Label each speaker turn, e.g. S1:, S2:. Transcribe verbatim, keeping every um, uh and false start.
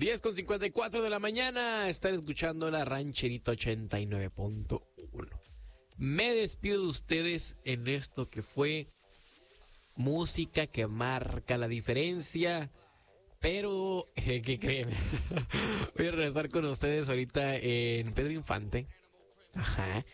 S1: diez con cincuenta y cuatro de la mañana, están escuchando la Rancherita ochenta y nueve punto uno. Me despido de ustedes en esto que fue música que marca la diferencia. Pero, eh, ¿qué creen? Voy a regresar con ustedes ahorita en Pedro Infante. Ajá.